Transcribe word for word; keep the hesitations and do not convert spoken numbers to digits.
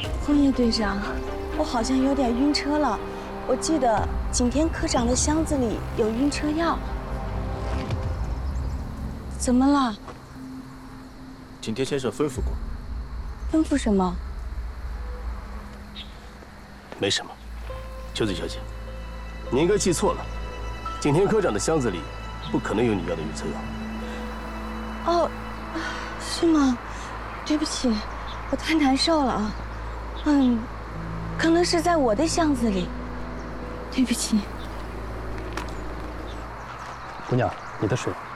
枫叶队长，我好像有点晕车了。我记得景天科长的箱子里有晕车药。怎么了？ 景天先生吩咐过。 吩咐什么？ 没什么。秋子小姐，你应该记错了。景天科长的箱子里不可能有你要的晕车药。 哦，是吗？对不起，我太难受了啊。嗯，可能是在我的箱子里。对不起。 姑娘，你的水。